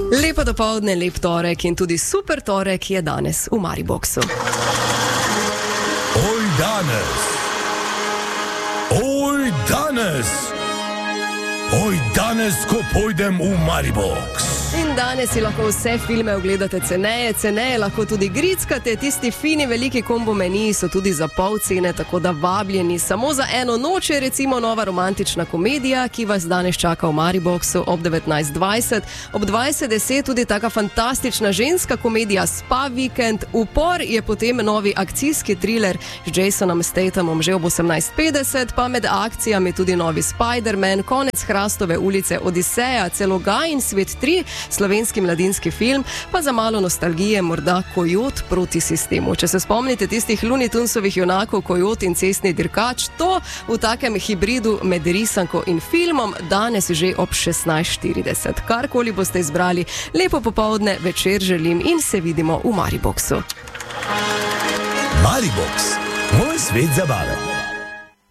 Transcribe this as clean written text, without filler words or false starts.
Lepo dopoldne, lep torek in tudi super torek je danes v Mariboxu. Oj danes! Oj danes! Oj danes, ko pojdem v Maribox! In danes si lahko vse filme ogledate ceneje lahko tudi grickate, tisti fini veliki kombo meniji so tudi za pol cene, tako da vabljeni. Samo za eno noč je recimo nova romantična komedija, ki vas danes čaka v Mariboxu ob 19:20. Ob 20:10 tudi taka fantastična ženska komedija Spa Vikend. Upor je potem novi akcijski thriller z Jasonom Stathamom že ob 18:50, pa med akcijami tudi novi Spider-Man, Konec Hrastove ulice, Odiseja, celo Gajin svet 3, slovenski mladinski film, pa za malo nostalgije morda Kojot proti sistemu. Če se spomnite tistih Looney Tunesovih junakov Kojot in cestni dirkač, to v takem hibridu med risanko in filmom, danes že ob 16:40. Karkoli boste izbrali, lepo popoldne, večer želim in se vidimo v Mariboxu. Maribox, moj svet zabave.